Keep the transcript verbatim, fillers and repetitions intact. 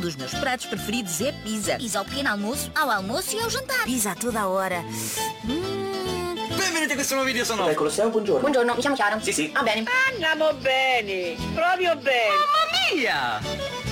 dos meus pratos preferidos é pizza. Pizza ao pequeno almoço, ao almoço e ao jantar. Pizza a toda a hora. Hum. Benvenuti a questo nuovo video, sono Dal Colosseo, buongiorno. Buongiorno, mi chiamo Chiara. Sì, sì. Va bene. Andiamo bene, proprio bene. Mamma mia!